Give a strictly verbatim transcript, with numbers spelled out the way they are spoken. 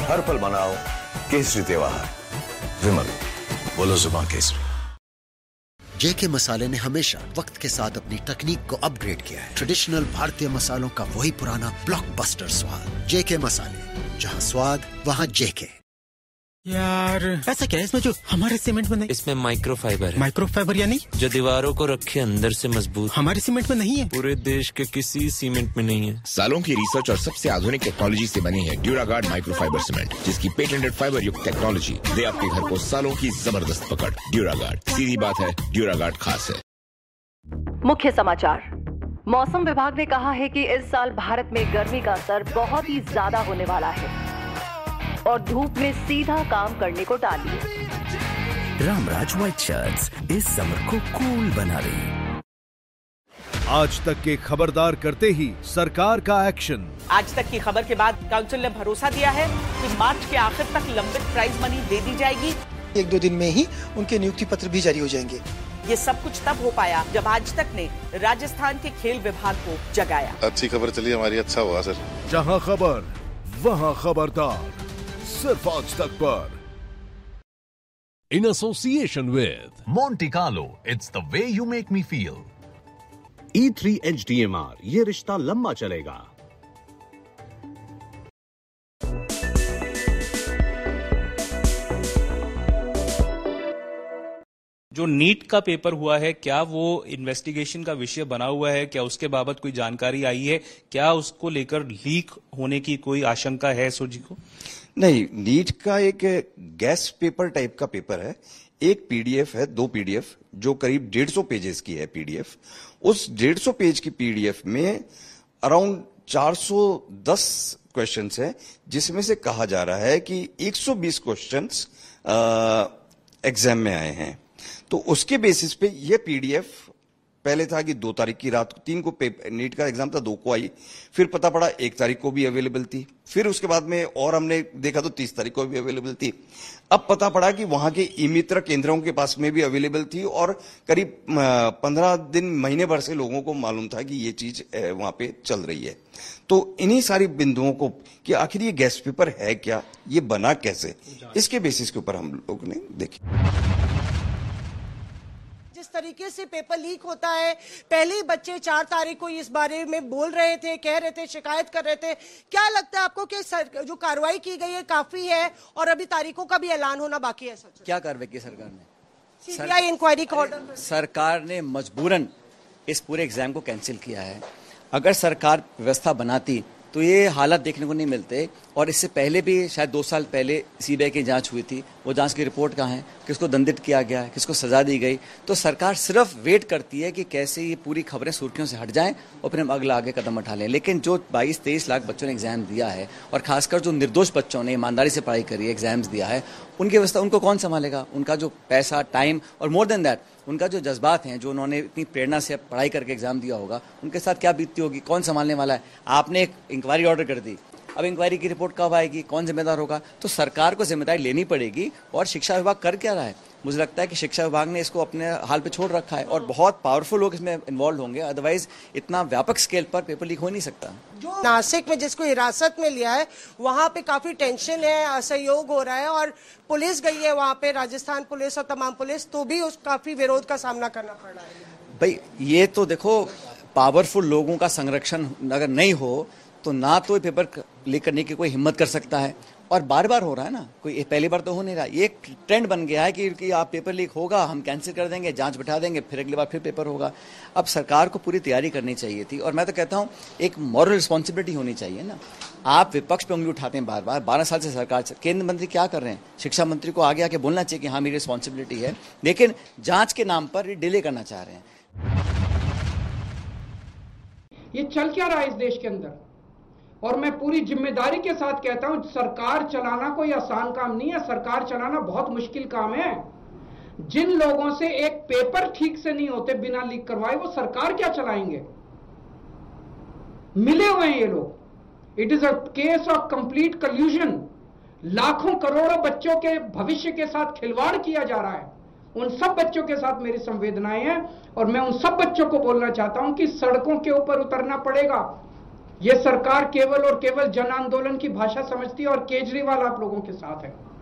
हर पल मनाओ केसरी त्योहार। विमल, बोलो जुबान केसरी। जेके मसाले ने हमेशा वक्त के साथ अपनी तकनीक को अपग्रेड किया है। ट्रेडिशनल भारतीय मसालों का वही पुराना ब्लॉकबस्टर स्वाद। जेके मसाले, जहां स्वाद वहां जेके। यार ऐसा क्या है इसमें जो हमारे सीमेंट में नहीं? इसमें माइक्रोफाइबर है। माइक्रोफाइबर यानी जो दीवारों को रखे अंदर से मजबूत। हमारे सीमेंट में नहीं है। पूरे देश के किसी सीमेंट में नहीं है। सालों की रिसर्च और सबसे आधुनिक टेक्नोलॉजी से बनी है ड्यूरागार्ड माइक्रोफाइबर सीमेंट, जिसकी पेटेंटेड फाइबर युक्त टेक्नोलॉजी दे आपके घर को सालों की जबरदस्त पकड़। ड्यूरागार्ड, सीधी बात है, ड्यूरागार्ड खास है। मुख्य समाचार। मौसम विभाग ने कहा है कि इस साल भारत में गर्मी का असर बहुत ही ज्यादा होने वाला है और धूप में सीधा काम करने को टालिए। रामराज व्हाइट शर्ट्स इस समर को कूल बना रही। आज तक के खबरदार करते ही सरकार का एक्शन। आज तक की खबर के बाद काउंसिल ने भरोसा दिया है कि मार्च के आखिर तक लंबित प्राइज मनी दे दी जाएगी। एक दो दिन में ही उनके नियुक्ति पत्र भी जारी हो जाएंगे। ये सब कुछ तब हो पाया जब आज तक ने राजस्थान के खेल विभाग को जगाया। अच्छी खबर चली हमारी, अच्छा हुआ सर। जहां खबर वहां खबरदार, सिर्फ आज तक पर। In association with Monte Carlo, it's the way you make me feel. E three H D M R, ये रिश्ता लंबा चलेगा। जो नीट का पेपर हुआ है, क्या वो इन्वेस्टिगेशन का विषय बना हुआ है? क्या उसके बाबत कोई जानकारी आई है? क्या उसको लेकर लीक होने की कोई आशंका है सुरजी को? नहीं, नीट का एक गैस पेपर टाइप का पेपर है। एक पीडीएफ है, दो पीडीएफ जो करीब डेढ़ सौ पेजेस की है पीडीएफ। उस डेढ़ सौ पेज की पीडीएफ में अराउंड चार सौ दस क्वेश्चंस हैं, जिसमें से कहा जा रहा है कि एक सौ बीस क्वेश्चंस एग्जाम में आए हैं। तो उसके बेसिस पे ये पीडीएफ पहले था कि दो तारीख की रात को, तीन को नीट का एग्जाम था, दो को आई, फिर पता पड़ा एक तारीख को भी अवेलेबल थी, फिर उसके बाद में और हमने देखा तो तीस तारीख को भी अवेलेबल थी। अब पता पड़ा कि वहां के ई मित्र केंद्रों के पास में भी अवेलेबल थी और करीब पंद्रह दिन महीने भर से लोगों को मालूम था कि ये चीज वहां पे चल रही है। तो इन्हीं सारी बिंदुओं को कि आखिर ये गैस पेपर है क्या, ये बना कैसे, इसके बेसिस के ऊपर हम लोग ने देखी। जिस तरीके से पेपर लीक होता है, पहले ही बच्चे चार तारीख को इस बारे में बोल रहे थे, कह रहे थे, शिकायत कर रहे थे। क्या लगता है आपको कि सर, जो कार्रवाई की गई है काफी है और अभी तारीखों का भी ऐलान होना बाकी है? सच क्या कार्रवाई की सरकार ने? सीबीआई इंक्वायरी का ऑर्डर। सरकार ने मजबूरन इस पूरे एग्जाम को कैंसिल किया है। अगर सरकार व्यवस्था बनाती तो ये हालात देखने को नहीं मिलते। और इससे पहले भी शायद दो साल पहले सीबीआई की जांच हुई थी, वो जांच की रिपोर्ट कहाँ है, किसको दंडित किया गया, किसको सजा दी गई। तो सरकार सिर्फ वेट करती है कि कैसे ये पूरी खबरें सुर्खियों से हट जाएं और फिर हम अगला आगे कदम उठा लें। लेकिन जो बाईस तेईस लाख बच्चों ने एग्जाम दिया है और खासकर जो निर्दोष बच्चों ने ईमानदारी से पढ़ाई करी है, एग्जाम्स दिया है, उनकी व्यवस्था उनको कौन संभालेगा? उनका जो पैसा, टाइम और मोर देन दैट उनका जो जज्बात हैं, जो उन्होंने इतनी प्रेरणा से पढ़ाई करके एग्जाम दिया होगा, उनके साथ क्या बीतती होगी? कौन संभालने वाला है? आपने एक इंक्वायरी ऑर्डर कर दी, अब इंक्वायरी की रिपोर्ट कब आएगी, कौन जिम्मेदार होगा? तो सरकार को जिम्मेदारी लेनी पड़ेगी। और शिक्षा विभाग कर क्या रहा है? मुझे लगता है कि शिक्षा विभाग ने इसको अपने हाल पे छोड़ रखा है और बहुत पावरफुल लोग इसमें इन्वॉल्व होंगे, अदरवाइज इतना व्यापक स्केल पर पेपर लीक हो नहीं सकता। जो नासिक में जिसको हिरासत में लिया है, वहां पे काफी टेंशन है, असहयोग हो रहा है और पुलिस गई है वहां पे, राजस्थान पुलिस और तमाम पुलिस, तो भी उस काफी विरोध का सामना करना पड़ रहा है। भाई ये तो देखो, पावरफुल लोगों का संरक्षण अगर नहीं हो तो ना तो पेपर लीक करने की कोई हिम्मत कर सकता है। और बार बार हो रहा है ना, कोई पहली बार तो हो नहीं रहा। ये एक ट्रेंड बन गया है कि, कि आप पेपर लीक होगा, हम कैंसिल कर देंगे, जांच बिठा देंगे, फिर अगली बार फिर पेपर होगा। अब सरकार को पूरी तैयारी करनी चाहिए थी। और मैं तो कहता हूँ एक मॉरल रिस्पॉन्सिबिलिटी होनी चाहिए ना। आप विपक्ष पे उंगली उठाते हैं बार बार, बारह साल से सरकार, केंद्र मंत्री क्या कर रहे हैं? शिक्षा मंत्री को आगे आके बोलना चाहिए कि हाँ मेरी रिस्पॉन्सिबिलिटी है, लेकिन जांच के नाम पर डिले करना चाह रहे हैं। ये चल क्या रहा है इस देश के अंदर? और मैं पूरी जिम्मेदारी के साथ कहता हूं, सरकार चलाना कोई आसान काम नहीं है। सरकार चलाना बहुत मुश्किल काम है। जिन लोगों से एक पेपर ठीक से नहीं होते बिना लीक करवाए, वो सरकार क्या चलाएंगे? मिले हुए हैं ये लोग। It is a case of complete कल्यूजन। लाखों करोड़ों बच्चों के भविष्य के साथ खिलवाड़ किया जा रहा है। उन सब बच्चों के साथ मेरी संवेदनाएं हैं और मैं उन सब बच्चों को बोलना चाहता हूं कि सड़कों के ऊपर उतरना पड़ेगा। ये सरकार केवल और केवल जन आंदोलन की भाषा समझती है और केजरीवाल आप लोगों के साथ है।